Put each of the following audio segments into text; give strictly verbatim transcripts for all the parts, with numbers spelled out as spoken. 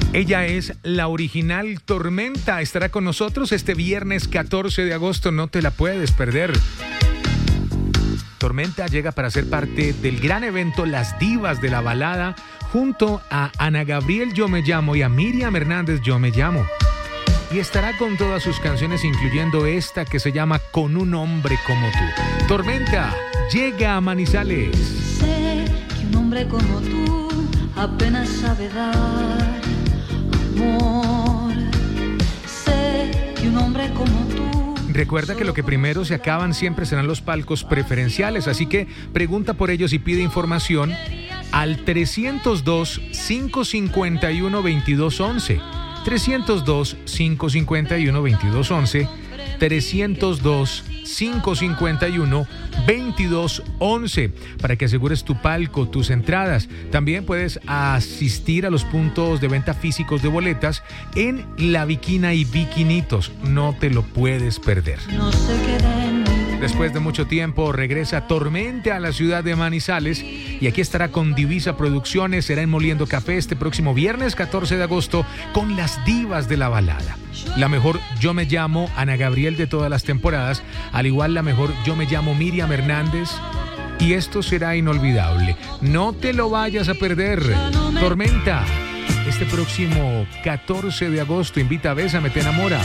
Ella es la original Tormenta. Estará con nosotros este viernes catorce de agosto. No te la puedes perder. Tormenta llega para ser parte del gran evento Las Divas de la Balada junto a Ana Gabriel Yo Me Llamo y a Miriam Hernández Yo Me Llamo. Y estará con todas sus canciones, incluyendo esta que se llama Con un hombre como tú. Tormenta llega a Manizales. Sé que un hombre como tú apenas sabe dar amor. Sé que un hombre como tú. Recuerda que lo que primero se acaban siempre serán los palcos preferenciales, así que pregunta por ellos y pide información al trescientos dos, cinco cincuenta y uno, veintidós once. trescientos dos, cinco cincuenta y uno, veintidós once. trescientos dos, cinco cincuenta y uno, veintidós once para que asegures tu palco, tus entradas. También puedes asistir a los puntos de venta físicos de boletas en La Viquina y Viquinitos. No te lo puedes perder. No se queden. Después de mucho tiempo regresa Tormenta a la ciudad de Manizales y aquí estará con Divisa Producciones. Será en Moliendo Café este próximo viernes catorce de agosto con las divas de la balada. La mejor Yo Me Llamo Ana Gabriel de todas las temporadas, al igual la mejor Yo Me Llamo Miriam Hernández. Y esto será inolvidable. No te lo vayas a perder. Tormenta, este próximo catorce de agosto. Invita a Bésame, Te Enamora.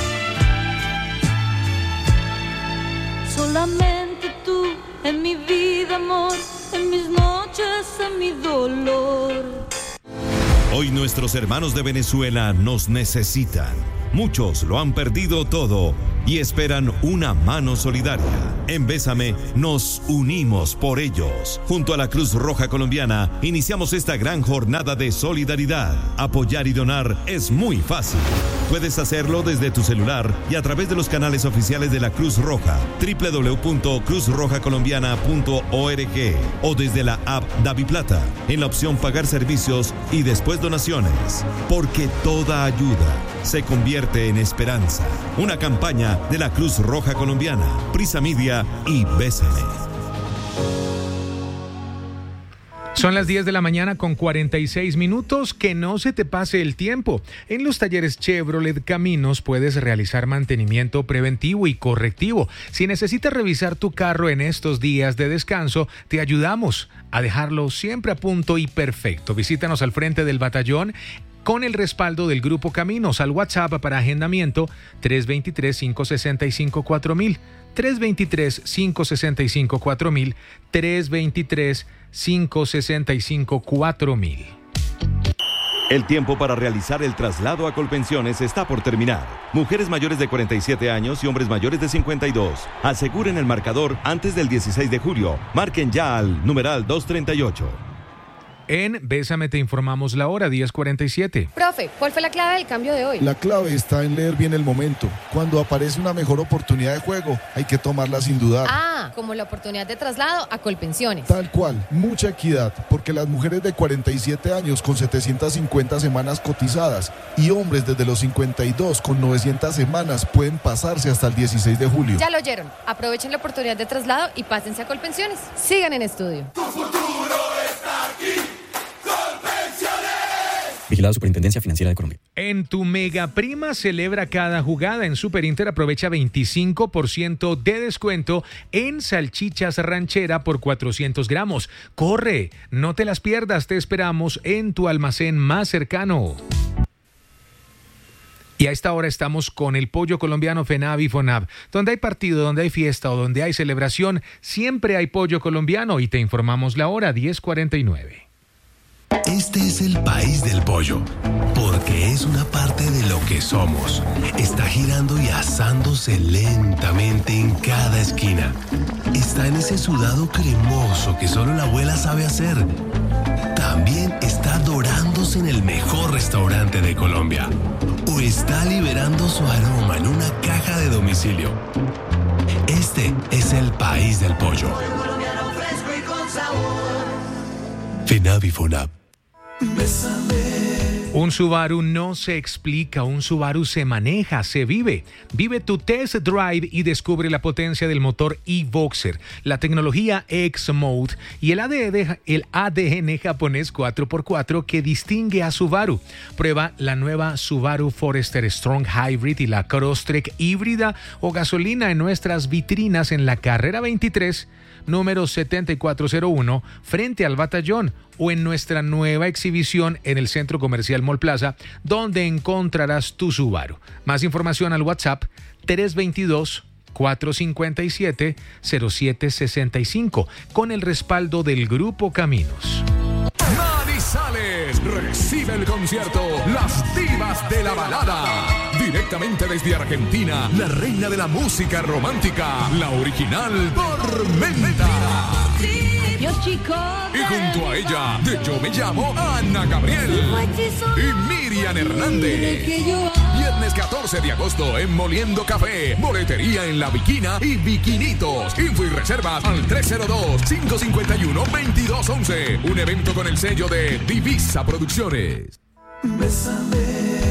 Solamente tú en mi vida, amor, en mis noches, en mi dolor. Hoy nuestros hermanos de Venezuela nos necesitan. Muchos lo han perdido todo y esperan una mano solidaria. En Bésame nos unimos por ellos. Junto a la Cruz Roja Colombiana iniciamos esta gran jornada de solidaridad. Apoyar y donar es muy fácil. Puedes hacerlo desde tu celular y a través de los canales oficiales de la Cruz Roja, doble u doble u doble u punto cruz roja colombiana punto org, o desde la app DaviPlata en la opción Pagar servicios y después donaciones. Porque toda ayuda se convierte en esperanza. Una campaña de la Cruz Roja Colombiana, Prisa Media y Bésame. Son las diez de la mañana con cuarenta y seis minutos. Que no se te pase el tiempo. En los talleres Chevrolet Caminos puedes realizar mantenimiento preventivo y correctivo. Si necesitas revisar tu carro en estos días de descanso, te ayudamos a dejarlo siempre a punto y perfecto. Visítanos al frente del batallón con el respaldo del Grupo Caminos. Al WhatsApp para agendamiento tres dos tres, cinco seis cinco, cuatro mil. tres dos tres, cinco seis cinco, cuatro mil. tres dos tres, cinco seis cinco, cuatro mil. El tiempo para realizar el traslado a Colpensiones está por terminar. Mujeres mayores de cuarenta y siete años y hombres mayores de cincuenta y dos. Aseguren el marcador antes del dieciséis de julio. Marquen ya al numeral doscientos treinta y ocho. En Bésame te informamos la hora, diez cuarenta y siete. Profe, ¿cuál fue la clave del cambio de hoy? La clave está en leer bien el momento. Cuando aparece una mejor oportunidad de juego, hay que tomarla sin dudar. Ah, como la oportunidad de traslado a Colpensiones. Tal cual, mucha equidad, porque las mujeres de cuarenta y siete años con setecientas cincuenta semanas cotizadas y hombres desde los cincuenta y dos con novecientas semanas pueden pasarse hasta el dieciséis de julio. Ya lo oyeron. Aprovechen la oportunidad de traslado y pásense a Colpensiones. Sigan en estudio. Tu futuro está aquí. Vigilado Superintendencia Financiera de Colombia. En tu Mega Prima celebra cada jugada. En Super Inter aprovecha veinticinco por ciento de descuento en salchichas ranchera por cuatrocientos gramos. ¡Corre! No te las pierdas. Te esperamos en tu almacén más cercano. Y a esta hora estamos con el pollo colombiano FENAV y FONAV. Donde hay partido, donde hay fiesta o donde hay celebración, siempre hay pollo colombiano. Y te informamos la hora, diez cuarenta y nueve. Este es el país del pollo, porque es una parte de lo que somos. Está girando y asándose lentamente en cada esquina. Está en ese sudado cremoso que solo la abuela sabe hacer. También está dorándose en el mejor restaurante de Colombia. O está liberando su aroma en una caja de domicilio. Este es el país del pollo. FENAV y FONAV. Bésame, Un Subaru no se explica, un Subaru se maneja, se vive. Vive tu test drive y descubre la potencia del motor e-Boxer, la tecnología X-Mode y el A D N, el A D N japonés cuatro por cuatro que distingue a Subaru. Prueba la nueva Subaru Forester Strong Hybrid y la Crosstrek híbrida o gasolina en nuestras vitrinas en la carrera veintitrés, número setenta y cuatro cero uno, frente al Batallón, o en nuestra nueva exhibición en el Centro Comercial Mall Plaza, donde encontrarás tu Subaru. Más información al WhatsApp tres dos dos, cuatro cinco siete, cero siete seis cinco con el respaldo del Grupo Caminos. Manizales recibe el concierto Las Divas de la Balada. Directamente desde Argentina, la reina de la música romántica, la original Tormenta. Dios, chicos. Y junto a ella, de Yo Me Llamo, Ana Gabriel y Miriam Hernández. Viernes catorce de agosto en Moliendo Café, boletería en La Bikina y Bikinitos. Info y reservas al tres cero dos, cinco cinco uno, dos dos uno uno. Un evento con el sello de Divisa Producciones. Bésame.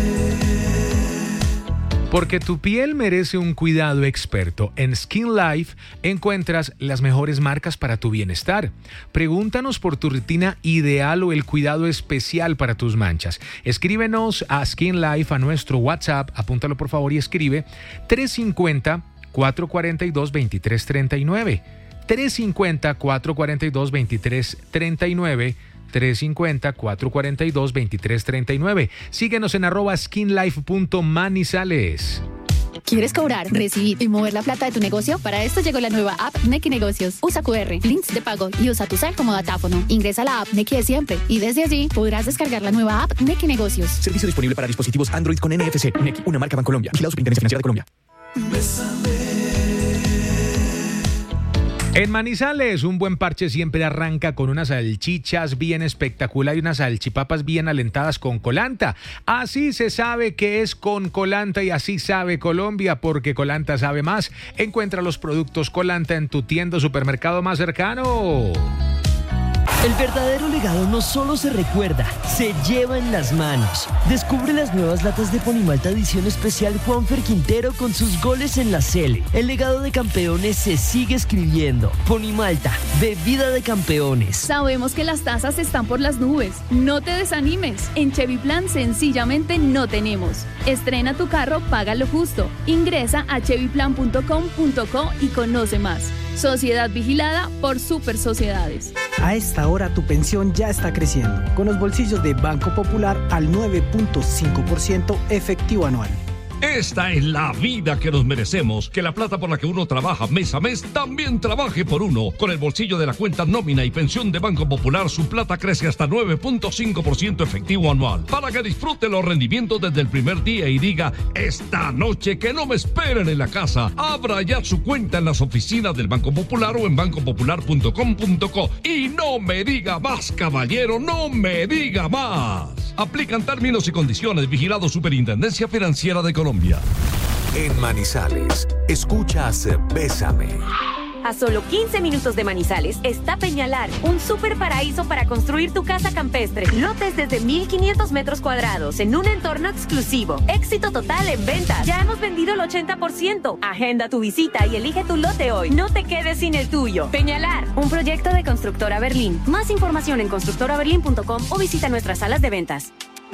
Porque tu piel merece un cuidado experto. En Skin Life encuentras las mejores marcas para tu bienestar. Pregúntanos por tu rutina ideal o el cuidado especial para tus manchas. Escríbenos a Skin Life a nuestro WhatsApp, apúntalo por favor y escribe tres cinco cero, cuatro cuatro dos, dos tres tres nueve. tres cinco cero, cuatro cuatro dos, dos tres tres nueve. tres cinco cero, cuatro cuatro dos, dos tres tres nueve. Síguenos en arroba skinlife punto manizales. ¿Quieres cobrar, recibir y mover la plata de tu negocio? Para esto llegó la nueva app Nequi Negocios. Usa cu erre, links de pago y usa tu cel como datáfono. Ingresa a la app Nequi de siempre y desde allí podrás descargar la nueva app Nequi Negocios. Servicio disponible para dispositivos Android con N F C. Nequi, una marca Bancolombia. Vigilado Superintendencia Financiera de Colombia. Bésame. En Manizales, un buen parche siempre arranca con unas salchichas bien espectacular y unas salchipapas bien alentadas con Colanta. Así se sabe que es con Colanta y así sabe Colombia, porque Colanta sabe más. Encuentra los productos Colanta en tu tienda o supermercado más cercano. El verdadero legado no solo se recuerda, se lleva en las manos. Descubre las nuevas latas de Ponimalta edición especial Juanfer Quintero con sus goles en la Cele. El legado de campeones se sigue escribiendo. Ponimalta, bebida de campeones. Sabemos que las tasas están por las nubes. No te desanimes. En Cheviplan sencillamente no tenemos. Estrena tu carro, paga lo justo. Ingresa a cheviplan punto com punto co y conoce más. Sociedad vigilada por Super Sociedades. A esta hora tu pensión ya está creciendo, con los bolsillos de Banco Popular al nueve punto cinco por ciento efectivo anual. Esta es la vida que nos merecemos, que la plata por la que uno trabaja mes a mes también trabaje por uno. Con el bolsillo de la cuenta nómina y pensión de Banco Popular, su plata crece hasta nueve punto cinco por ciento efectivo anual, para que disfrute los rendimientos desde el primer día y diga, esta noche que no me esperen en la casa. Abra ya su cuenta en las oficinas del Banco Popular o en banco popular punto com punto co. Y no me diga más, caballero, no me diga más. Aplican términos y condiciones. Vigilado Superintendencia Financiera de Colombia. En Manizales, escuchas Bésame. A solo quince minutos de Manizales está Peñalar, un super paraíso para construir tu casa campestre. Lotes desde mil quinientos metros cuadrados en un entorno exclusivo. Éxito total en ventas. Ya hemos vendido el ochenta por ciento. Agenda tu visita y elige tu lote hoy. No te quedes sin el tuyo. Peñalar, un proyecto de Constructora Berlín. Más información en constructora berlín punto com o visita nuestras salas de ventas.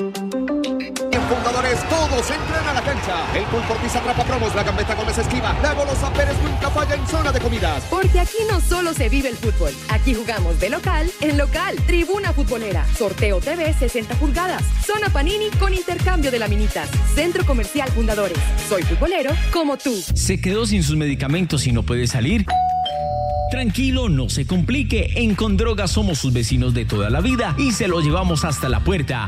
En Fundadores todos entran a la cancha. El Pulportis atrapa promos, la Gambetta Gómez esquiva. La Golosa Pérez nunca falla en zona de comidas. Porque aquí no solo se vive el fútbol. Aquí jugamos de local en local. Tribuna futbolera. Sorteo T V sesenta pulgadas. Zona Panini con intercambio de laminitas. Centro Comercial Fundadores. Soy futbolero como tú. ¿Se quedó sin sus medicamentos y no puede salir? Tranquilo, no se complique. En Condroga somos sus vecinos de toda la vida y se lo llevamos hasta la puerta.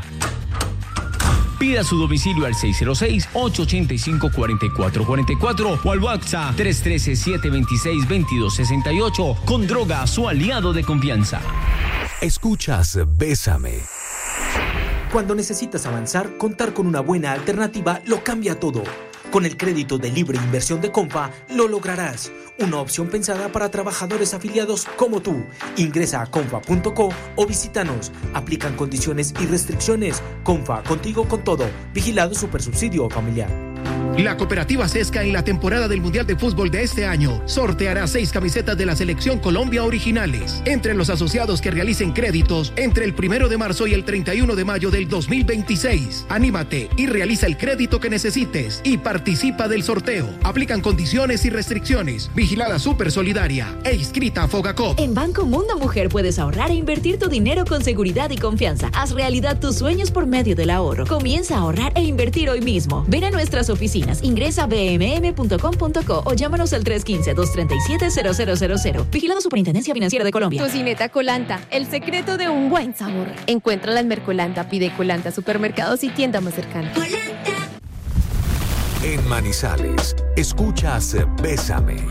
Pida su domicilio al seis cero seis, ocho ocho cinco, cuatro cuatro cuatro cuatro o al WhatsApp tres uno tres, siete dos seis, dos dos seis ocho. Condroga, su aliado de confianza. Escuchas Bésame. Cuando necesitas avanzar, contar con una buena alternativa lo cambia todo. Con el crédito de libre inversión de Comfa, lo lograrás. Una opción pensada para trabajadores afiliados como tú. Ingresa a comfa punto co o visítanos. Aplican condiciones y restricciones. Comfa, contigo con todo. Vigilado Supersubsidio Familiar. La Cooperativa Sesca en la temporada del Mundial de Fútbol de este año sorteará seis camisetas de la Selección Colombia originales. Entre los asociados que realicen créditos entre el primero de marzo y el treinta y uno de mayo del dos mil veintiséis. Anímate y realiza el crédito que necesites y participa del sorteo. Aplican condiciones y restricciones. Vigilada Super Solidaria e inscrita a Fogacop. En Banco Mundo Mujer puedes ahorrar e invertir tu dinero con seguridad y confianza. Haz realidad tus sueños por medio del ahorro. Comienza a ahorrar e invertir hoy mismo. Ven a nuestras oficinas. Ingresa a b m m punto com punto co o llámanos al tres uno cinco, dos tres siete, cero cero cero cero. Vigilado Superintendencia Financiera de Colombia. Tocineta Colanta, el secreto de un buen sabor. Encuéntrala en Mercolanta, pide Colanta, supermercados y tienda más cercana. En Manizales, escuchas Bésame.